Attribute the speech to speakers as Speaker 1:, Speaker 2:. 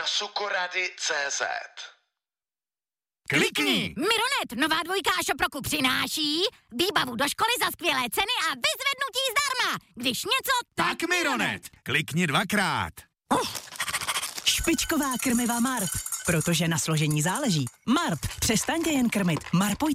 Speaker 1: sukorady.cz.
Speaker 2: Klikni!
Speaker 3: Mironet, nová dvojka Šoproku přináší výbavu do školy za skvělé ceny a vyzvednutí zdarma. Když něco,
Speaker 2: Tak Mironet, klikni 2krát.
Speaker 4: Špičková krmiva Marp, protože na složení záleží. Marp, přestaňte jen krmit, marpujte.